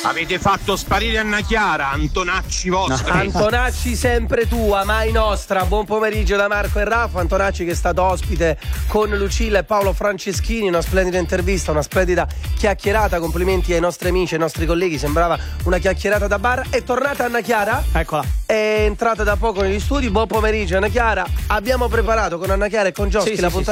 Avete fatto sparire Anna Chiara, Antonacci vostri. Antonacci sempre tua, mai nostra. Buon pomeriggio da Marco e Rafa. Antonacci che è stato ospite con Lucilla e Paolo Franceschini, una splendida intervista, una splendida chiacchierata. Complimenti ai nostri amici, ai nostri colleghi, sembrava una chiacchierata da bar. È tornata Anna Chiara? Eccola. È entrata da poco negli studi. Buon pomeriggio Anna Chiara. Abbiamo preparato con Anna Chiara e con Gioschi la puntata